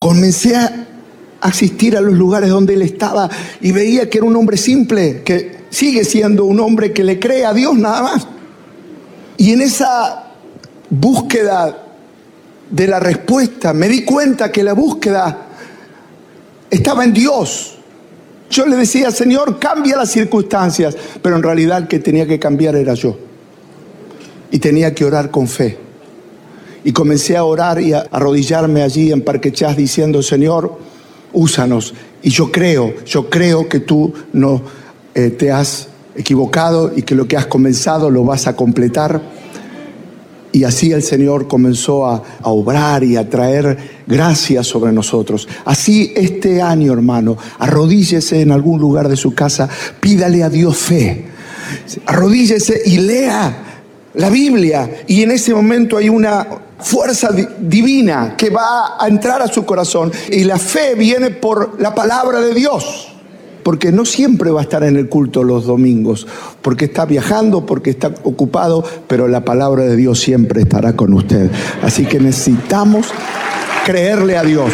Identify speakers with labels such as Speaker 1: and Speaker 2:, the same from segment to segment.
Speaker 1: comencé a asistir a los lugares donde él estaba y veía que era un hombre simple, que sigue siendo un hombre que le cree a Dios nada más. Y en esa búsqueda de la respuesta me di cuenta que la búsqueda estaba en Dios. Yo le decía, Señor, cambia las circunstancias, pero en realidad el que tenía que cambiar era yo. Y tenía que orar con fe. Y comencé a orar y a arrodillarme allí en Parque Chas diciendo, Señor, úsanos. Y yo creo que tú no te has equivocado y que lo que has comenzado lo vas a completar. Y así el Señor comenzó a obrar y a traer gracia sobre nosotros. Así este año, hermano, arrodíllese en algún lugar de su casa, pídale a Dios fe. Arrodíllese y lea la Biblia. Y en ese momento hay una fuerza divina que va a entrar a su corazón. Y la fe viene por la palabra de Dios. Porque no siempre va a estar en el culto los domingos, porque está viajando, porque está ocupado, pero la palabra de Dios siempre estará con usted. Así que necesitamos creerle a Dios.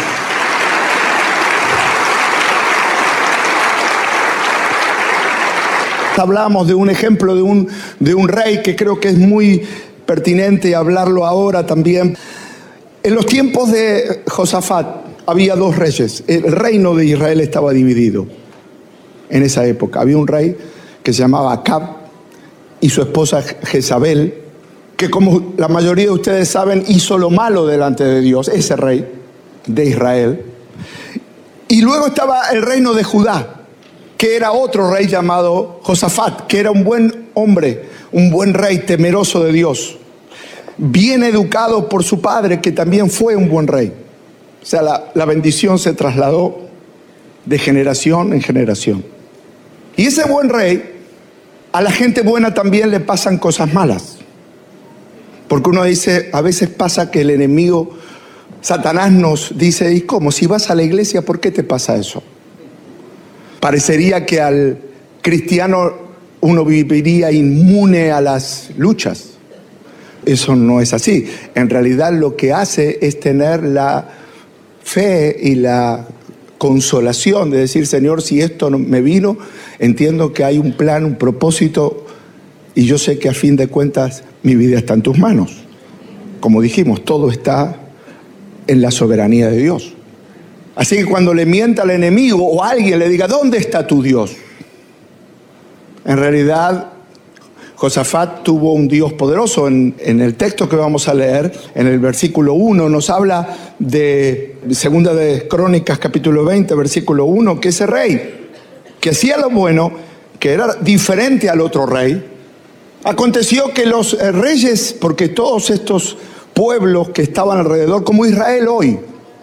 Speaker 1: Hablamos de un ejemplo de un rey que creo que es muy pertinente hablarlo ahora también. En los tiempos de Josafat había dos reyes. El reino de Israel estaba dividido. En esa época había un rey que se llamaba Acab y su esposa Jezabel, que como la mayoría de ustedes saben hizo lo malo delante de Dios, ese rey de Israel. Y luego estaba el reino de Judá, que era otro rey llamado Josafat, que era un buen hombre, un buen rey temeroso de Dios, bien educado por su padre, que también fue un buen rey. O sea, la bendición se trasladó de generación en generación. Y ese buen rey, a la gente buena también le pasan cosas malas. Porque uno dice, a veces pasa que el enemigo, Satanás nos dice, ¿y cómo? Si vas a la iglesia, ¿por qué te pasa eso? Parecería que al cristiano uno viviría inmune a las luchas. Eso no es así. En realidad lo que hace es tener la fe y la consolación de decir, Señor, si esto me vino, entiendo que hay un plan, un propósito, y yo sé que a fin de cuentas mi vida está en tus manos. Como dijimos, todo está en la soberanía de Dios. Así que cuando le mienta al enemigo o alguien le diga, ¿dónde está tu Dios? En realidad, Josafat tuvo un Dios poderoso. En el texto que vamos a leer, en el versículo 1, nos habla de Segunda de Crónicas, capítulo 20, versículo 1, que ese rey, que hacía lo bueno, que era diferente al otro rey, aconteció que los reyes, porque todos estos pueblos que estaban alrededor, como Israel hoy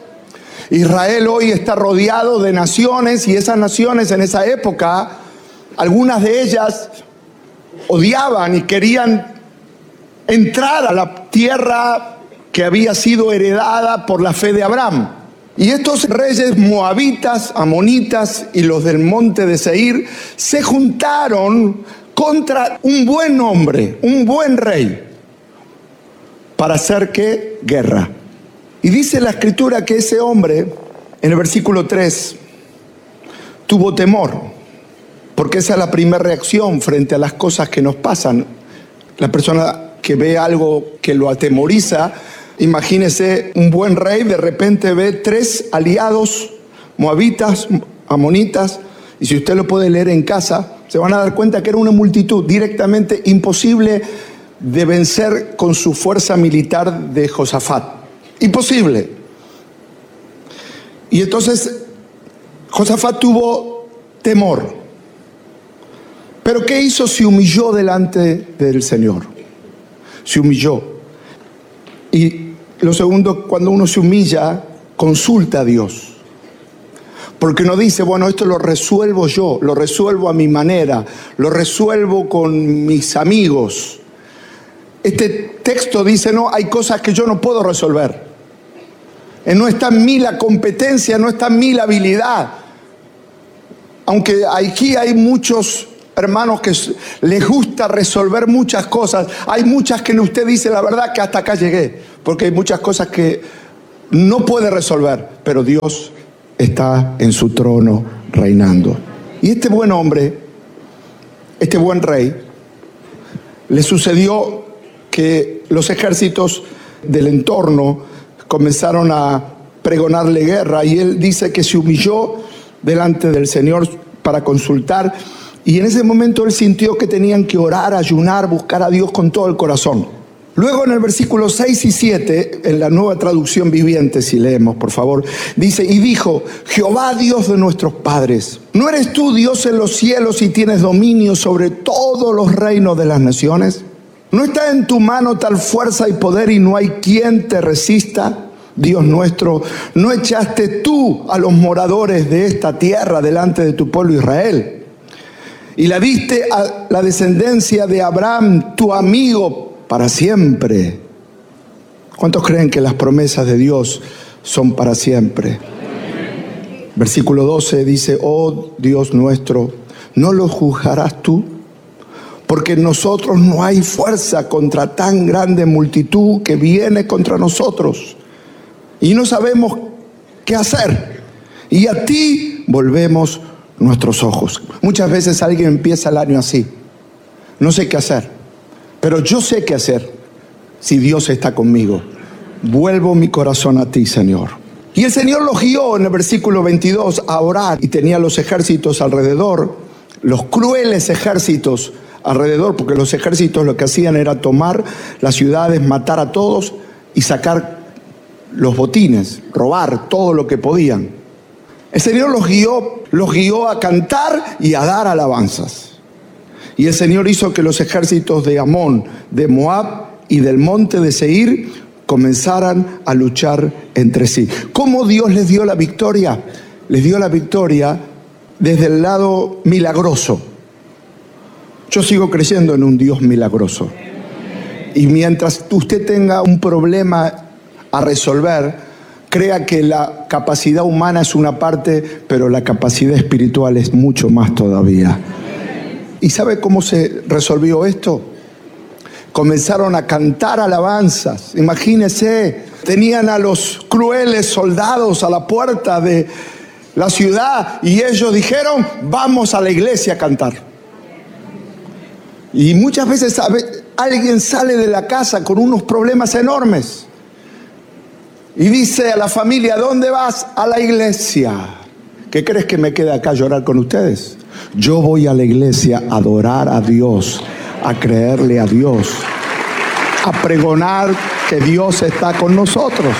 Speaker 1: está rodeado de naciones, y esas naciones en esa época, algunas de ellas odiaban y querían entrar a la tierra que había sido heredada por la fe de Abraham. Y estos reyes moabitas, amonitas y los del monte de Seir se juntaron contra un buen hombre, un buen rey, para hacer ¿qué? Guerra. Y dice la escritura que ese hombre, en el versículo 3, tuvo temor. Porque esa es la primera reacción frente a las cosas que nos pasan. La persona que ve algo que lo atemoriza, imagínese un buen rey, de repente ve 3 aliados, moabitas, amonitas, y si usted lo puede leer en casa, se van a dar cuenta que era una multitud directamente imposible de vencer con su fuerza militar de Josafat. Imposible. Y entonces Josafat tuvo temor. ¿Pero qué hizo? Se humilló delante del Señor. Se humilló. Y lo segundo, cuando uno se humilla, consulta a Dios. Porque no dice, bueno, esto lo resuelvo yo, lo resuelvo a mi manera, lo resuelvo con mis amigos. Este texto dice, no, hay cosas que yo no puedo resolver. No está en mí la competencia, no está en mí la habilidad. Aunque aquí hay muchos hermanos que les gusta resolver muchas cosas, hay muchas que usted dice la verdad que hasta acá llegué, porque hay muchas cosas que no puede resolver, pero Dios está en su trono reinando. Y este buen hombre, este buen rey, le sucedió que los ejércitos del entorno comenzaron a pregonarle guerra, y él dice que se humilló delante del Señor para consultar, y en ese momento él sintió que tenían que orar, ayunar, buscar a Dios con todo el corazón. Luego en el versículo 6 y 7, en la Nueva Traducción Viviente, si leemos por favor, dice: y dijo, Jehová Dios de nuestros padres, ¿no eres tú Dios en los cielos y tienes dominio sobre todos los reinos de las naciones? ¿No está en tu mano tal fuerza y poder y no hay quien te resista? Dios nuestro, ¿no echaste tú a los moradores de esta tierra delante de tu pueblo Israel? Y la diste a la descendencia de Abraham, tu amigo, para siempre. ¿Cuántos creen que las promesas de Dios son para siempre? Versículo 12 dice: oh Dios nuestro, ¿no lo juzgarás tú? Porque en nosotros no hay fuerza contra tan grande multitud que viene contra nosotros, y no sabemos qué hacer, y a ti volvemos nuestros ojos. Muchas veces alguien empieza el año así: no sé qué hacer, pero yo sé qué hacer si Dios está conmigo. Vuelvo mi corazón a ti, Señor. Y el Señor los guió en el versículo 22 a orar, y tenía los ejércitos alrededor, los crueles ejércitos alrededor, porque los ejércitos lo que hacían era tomar las ciudades, matar a todos y sacar los botines, robar todo lo que podían. El Señor los guió a cantar y a dar alabanzas. Y el Señor hizo que los ejércitos de Amón, de Moab y del monte de Seir comenzaran a luchar entre sí. ¿Cómo Dios les dio la victoria? Les dio la victoria desde el lado milagroso. Yo sigo creyendo en un Dios milagroso. Y mientras usted tenga un problema a resolver, crea que la capacidad humana es una parte, pero la capacidad espiritual es mucho más todavía. ¿Y sabe cómo se resolvió esto? Comenzaron a cantar alabanzas. Imagínense, tenían a los crueles soldados a la puerta de la ciudad y ellos dijeron: vamos a la iglesia a cantar. Y muchas veces alguien sale de la casa con unos problemas enormes y dice a la familia: ¿dónde vas? A la iglesia. ¿Qué crees que me queda acá a llorar con ustedes? Yo voy a la iglesia a adorar a Dios, a creerle a Dios, a pregonar que Dios está con nosotros.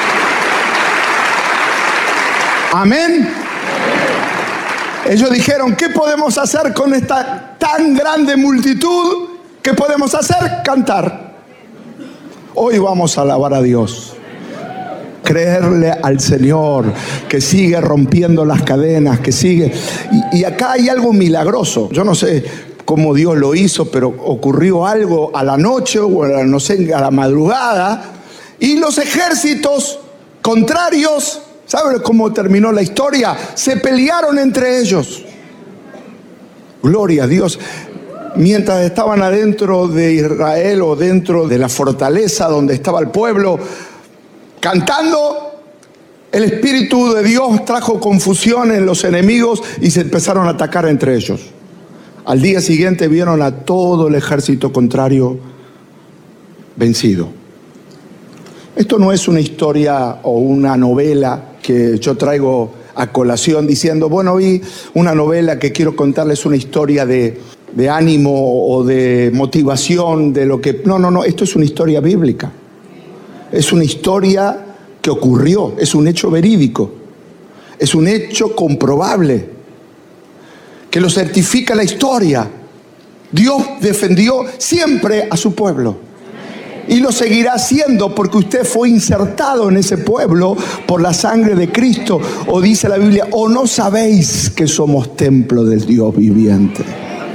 Speaker 1: Amén. Ellos dijeron: ¿qué podemos hacer con esta tan grande multitud? ¿Qué podemos hacer? Cantar. Hoy vamos a alabar a Dios, creerle al Señor, que sigue rompiendo las cadenas, que sigue. Y acá hay algo milagroso. Yo no sé cómo Dios lo hizo, pero ocurrió algo a la noche o no sé, a la madrugada, y los ejércitos contrarios, ¿saben cómo terminó la historia? Se pelearon entre ellos. Gloria a Dios. Mientras estaban adentro de Israel o dentro de la fortaleza donde estaba el pueblo cantando, el Espíritu de Dios trajo confusión en los enemigos y se empezaron a atacar entre ellos. Al día siguiente vieron a todo el ejército contrario vencido. Esto no es una historia o una novela que yo traigo a colación diciendo: bueno, vi una novela que quiero contarles una historia de ánimo o de motivación de lo que... No, esto es una historia bíblica. Es una historia que ocurrió, es un hecho verídico, es un hecho comprobable, que lo certifica la historia. Dios defendió siempre a su pueblo y lo seguirá haciendo, porque usted fue insertado en ese pueblo por la sangre de Cristo. O dice la Biblia: ¿o no sabéis que somos templo del Dios viviente?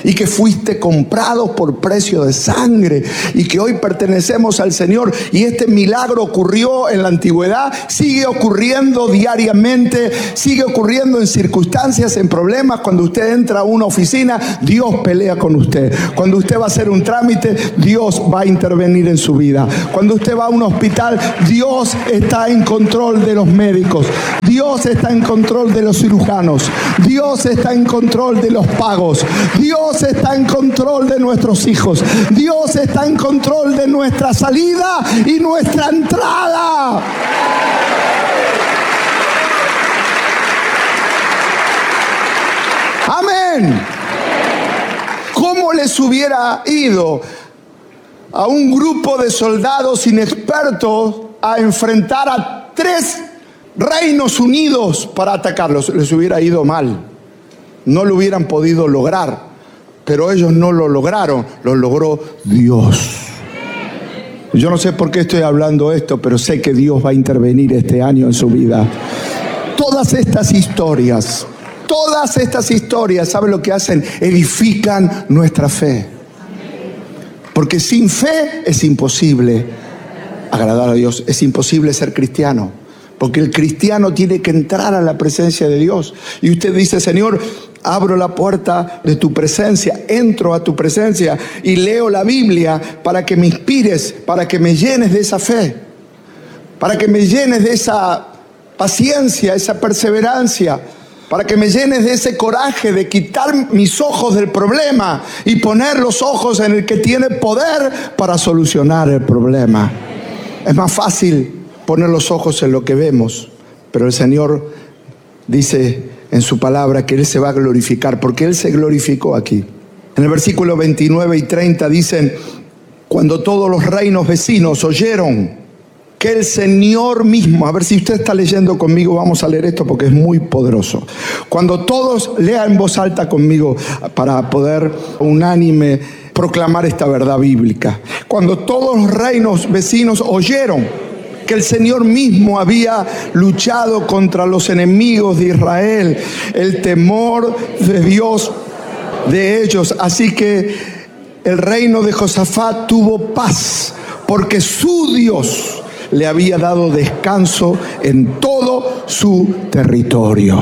Speaker 1: y que fuiste comprados por precio de sangre y que hoy pertenecemos al Señor. Y este milagro ocurrió en la antigüedad, sigue ocurriendo diariamente, sigue ocurriendo en circunstancias, en problemas. Cuando usted entra a una oficina, Dios pelea con usted. Cuando usted va a hacer un trámite, Dios va a intervenir en su vida. Cuando usted va a un hospital, Dios está en control de los médicos. Dios está en control de los cirujanos. Dios está en control de los pagos. Dios está en control de nuestros hijos. Dios está en control de nuestra salida y nuestra entrada. Amén. ¿Cómo les hubiera ido a un grupo de soldados inexpertos a enfrentar a 3 reinos unidos para atacarlos? Les hubiera ido mal. No lo hubieran podido lograr. Pero ellos no lo lograron. Lo logró Dios. Yo no sé por qué estoy hablando esto, pero sé que Dios va a intervenir este año en su vida. Todas estas historias, ¿saben lo que hacen? Edifican nuestra fe. Porque sin fe es imposible agradar a Dios, es imposible ser cristiano. Porque el cristiano tiene que entrar a la presencia de Dios. Y usted dice: Señor, abro la puerta de tu presencia, entro a tu presencia y leo la Biblia para que me inspires, para que me llenes de esa fe, para que me llenes de esa paciencia, esa perseverancia, para que me llenes de ese coraje de quitar mis ojos del problema y poner los ojos en el que tiene poder para solucionar el problema. Es más fácil poner los ojos en lo que vemos, pero el Señor dice en su palabra que Él se va a glorificar, porque Él se glorificó aquí. En el versículo 29 y 30 dicen: cuando todos los reinos vecinos oyeron que el Señor mismo, a ver si usted está leyendo conmigo, vamos a leer esto porque es muy poderoso. Cuando todos, lean en voz alta conmigo para poder unánime proclamar esta verdad bíblica. Cuando todos los reinos vecinos oyeron que el Señor mismo había luchado contra los enemigos de Israel, el temor de Dios de ellos. Así que el reino de Josafat tuvo paz, porque su Dios le había dado descanso en todo su territorio.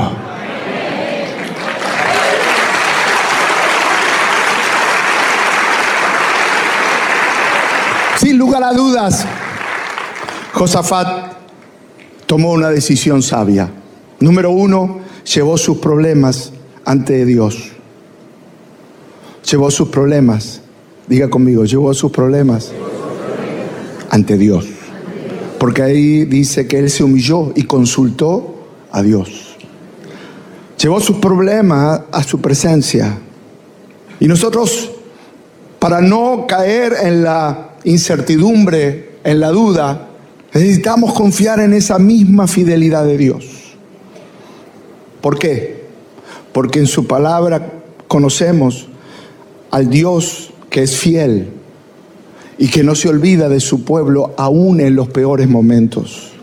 Speaker 1: Sin lugar a dudas, Josafat tomó una decisión sabia. Número 1, llevó sus problemas ante Dios. Llevó sus problemas. Diga conmigo, llevó sus problemas ante Dios. Porque ahí dice que él se humilló y consultó a Dios. Llevó sus problemas a su presencia. Y nosotros, para no caer en la incertidumbre, en la duda, necesitamos confiar en esa misma fidelidad de Dios. ¿Por qué? Porque en su palabra conocemos al Dios que es fiel y que no se olvida de su pueblo aún en los peores momentos.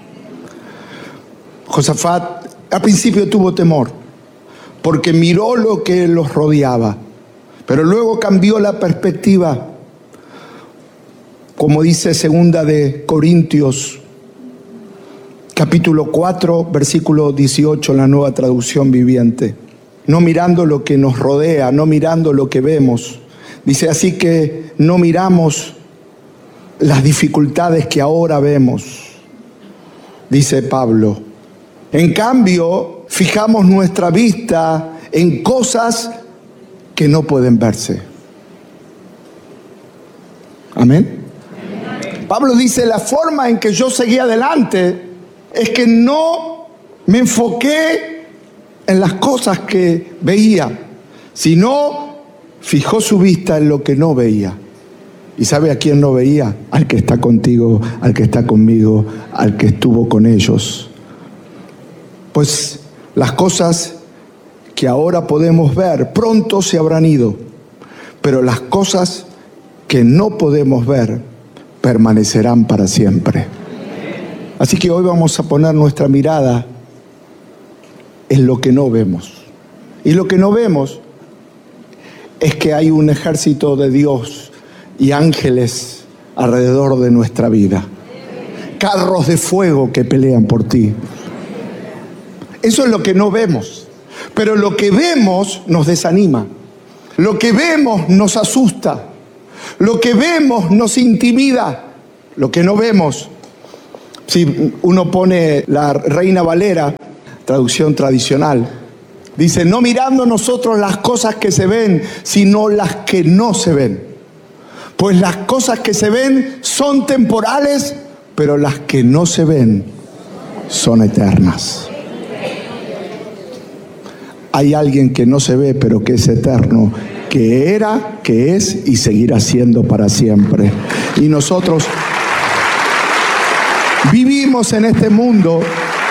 Speaker 1: Josafat al principio tuvo temor porque miró lo que los rodeaba, pero luego cambió la perspectiva. Como dice 2 de Corintios, capítulo 4, versículo 18, en la Nueva Traducción Viviente. No mirando lo que nos rodea, no mirando lo que vemos. Dice: así que no miramos las dificultades que ahora vemos, dice Pablo. En cambio, fijamos nuestra vista en cosas que no pueden verse. Amén. Pablo dice: la forma en que yo seguí adelante es que no me enfoqué en las cosas que veía, sino fijó su vista en lo que no veía. ¿Y sabe a quién no veía? Al que está contigo, al que está conmigo, al que estuvo con ellos. Pues las cosas que ahora podemos ver pronto se habrán ido, pero las cosas que no podemos ver permanecerán para siempre. Así que hoy vamos a poner nuestra mirada en lo que no vemos. Y lo que no vemos es que hay un ejército de Dios y ángeles alrededor de nuestra vida. Carros de fuego que pelean por ti. Eso es lo que no vemos. Pero lo que vemos nos desanima. Lo que vemos nos asusta. Lo que vemos nos intimida. Lo que no vemos, si uno pone la Reina Valera, traducción tradicional, dice: no mirando nosotros las cosas que se ven, sino las que no se ven. Pues las cosas que se ven son temporales, pero las que no se ven son eternas. Hay alguien que no se ve, pero que es eterno, que era, que es y seguirá siendo para siempre. Y nosotros vivimos en este mundo,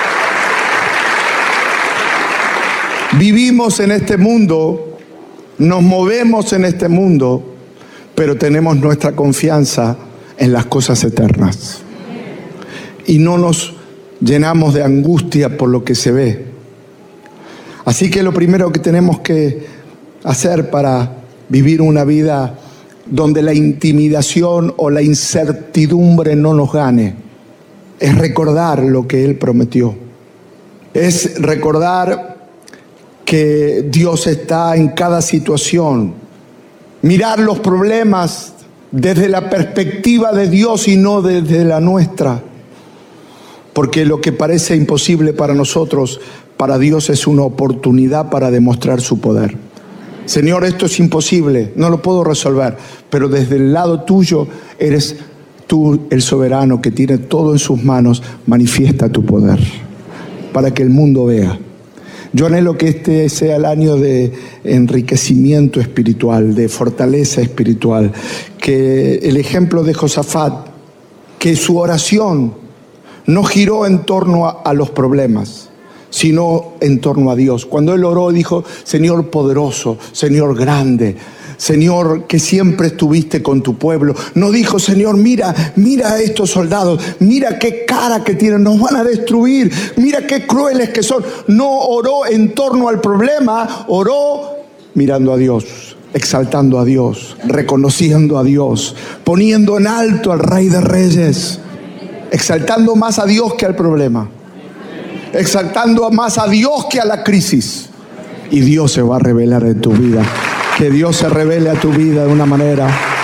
Speaker 1: nos movemos en este mundo, pero tenemos nuestra confianza en las cosas eternas. Y no nos llenamos de angustia por lo que se ve. Así que lo primero que tenemos que hacer para vivir una vida donde la intimidación o la incertidumbre no nos gane, es recordar lo que Él prometió. Es recordar que Dios está en cada situación. Mirar los problemas desde la perspectiva de Dios y no desde la nuestra. Porque lo que parece imposible para nosotros, para Dios es una oportunidad para demostrar su poder. Señor, esto es imposible, no lo puedo resolver, pero desde el lado tuyo eres tú el soberano que tiene todo en sus manos. Manifiesta tu poder para que el mundo vea. Yo anhelo que este sea el año de enriquecimiento espiritual, de fortaleza espiritual, que el ejemplo de Josafat, que su oración no giró en torno a los problemas, sino en torno a Dios. Cuando él oró, dijo: Señor poderoso, Señor grande, Señor que siempre estuviste con tu pueblo. No dijo: Señor, mira a estos soldados, mira qué cara que tienen, nos van a destruir, mira qué crueles que son. No oró en torno al problema, oró mirando a Dios, exaltando a Dios, reconociendo a Dios, poniendo en alto al Rey de Reyes, exaltando más a Dios que al problema, exaltando más a Dios que a la crisis. Y Dios se va a revelar en tu vida. Que Dios se revele a tu vida de una manera.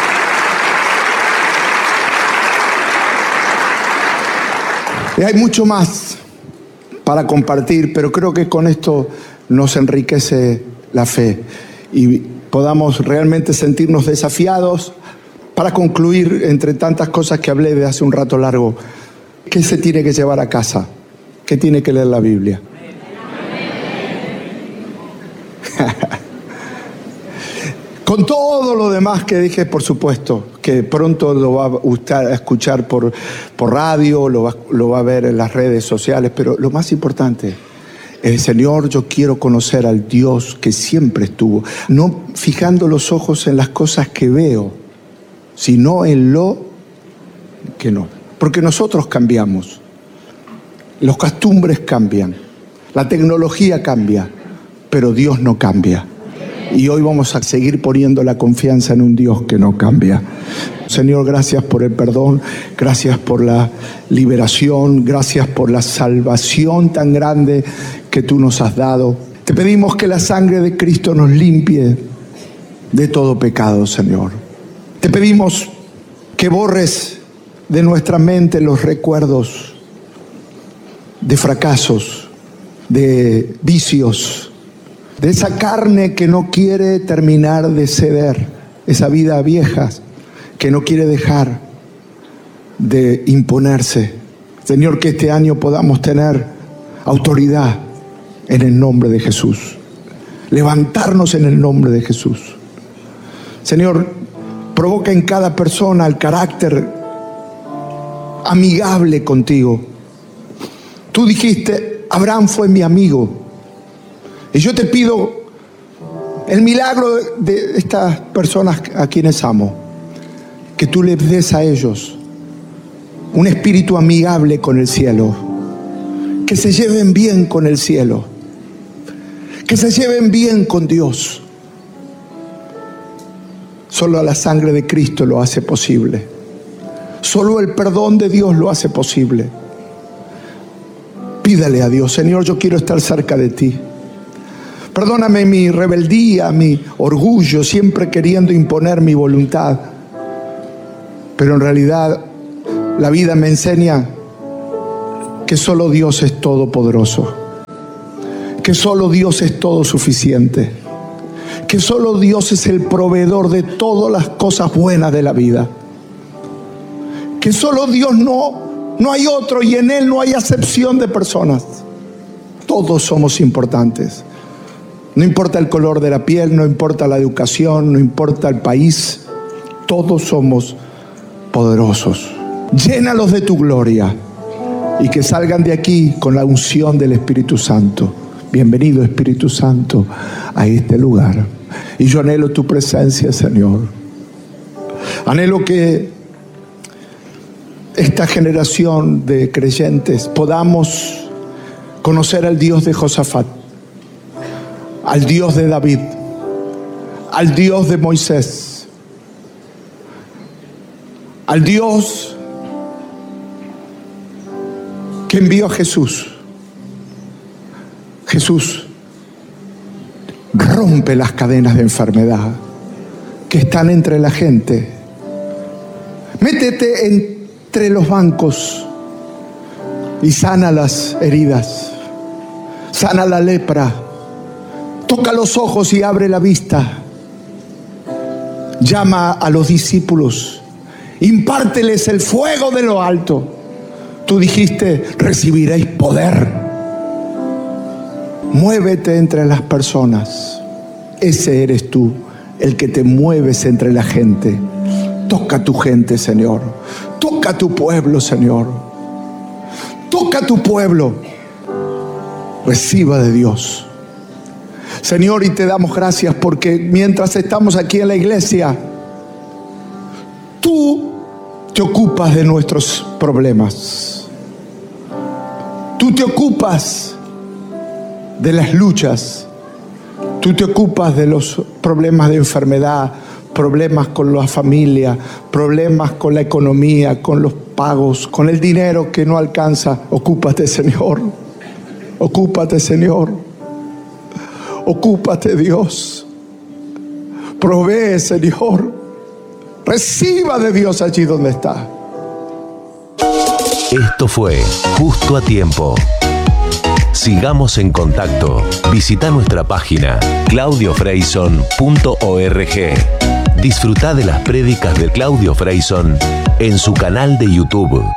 Speaker 1: Y hay mucho más para compartir, pero creo que con esto nos enriquece la fe y podamos realmente sentirnos desafiados. Para concluir, entre tantas cosas que hablé de hace un rato largo, ¿qué se tiene que llevar a casa? ¿Qué tiene que leer la Biblia? Con todo lo demás que dije, por supuesto, que pronto lo va a escuchar por radio, lo va a ver en las redes sociales, pero lo más importante es: Señor, yo quiero conocer al Dios que siempre estuvo, no fijando los ojos en las cosas que veo, sino en lo que no. Porque nosotros cambiamos, las costumbres cambian, la tecnología cambia, pero Dios no cambia. Y hoy vamos a seguir poniendo la confianza en un Dios que no cambia. Señor, gracias por el perdón, gracias por la liberación, gracias por la salvación tan grande que tú nos has dado. Te pedimos que la sangre de Cristo nos limpie de todo pecado, Señor. Te pedimos que borres de nuestra mente los recuerdos de fracasos, de vicios, de esa carne que no quiere terminar de ceder, esa vida vieja que no quiere dejar de imponerse. Señor, que este año podamos tener autoridad en el nombre de Jesús, levantarnos en el nombre de Jesús. Señor, provoca en cada persona el carácter amigable contigo. Tú dijiste: Abraham fue mi amigo. Y yo te pido el milagro de estas personas a quienes amo, que tú les des a ellos un espíritu amigable con el cielo, que se lleven bien con el cielo, que se lleven bien con Dios, Solo la sangre de Cristo lo hace posible. Solo el perdón de Dios lo hace posible. Pídale a Dios: Señor, yo quiero estar cerca de ti. Perdóname mi rebeldía, mi orgullo, siempre queriendo imponer mi voluntad. Pero en realidad la vida me enseña que solo Dios es todopoderoso, que solo Dios es todo suficiente, que solo Dios es el proveedor de todas las cosas buenas de la vida, que solo Dios no hay otro, y en Él no hay acepción de personas. Todos somos importantes. No importa el color de la piel, no importa la educación, no importa el país. Todos somos poderosos. Llénalos de tu gloria y que salgan de aquí con la unción del Espíritu Santo. Bienvenido, Espíritu Santo, a este lugar. Y yo anhelo tu presencia, Señor. Anhelo que esta generación de creyentes podamos conocer al Dios de Josafat, al Dios de David, al Dios de Moisés, al Dios que envió a Jesús. Jesús rompe las cadenas de enfermedad que están entre la gente. Métete entre los bancos y sana las heridas, sana la lepra. Toca los ojos y abre la vista. Llama a los discípulos. Impárteles el fuego de lo alto. Tú dijiste: recibiréis poder. Muévete entre las personas. Ese eres tú, el que te mueves entre la gente. Toca a tu gente, Señor. Toca a tu pueblo, Señor. Toca a tu pueblo. Reciba de Dios. Señor, y te damos gracias porque mientras estamos aquí en la iglesia, tú te ocupas de nuestros problemas. Tú te ocupas de las luchas. Tú te ocupas de los problemas de enfermedad, problemas con la familia, problemas con la economía, con los pagos, con el dinero que no alcanza. Ocúpate, Señor. Ocúpate, Señor. Ocúpate, Dios. Provee, Señor. Reciba de Dios allí donde está.
Speaker 2: Esto fue Justo a Tiempo. Sigamos en contacto. Visita nuestra página claudiofreyson.org. Disfruta de las prédicas de Claudio Freyson en su canal de YouTube.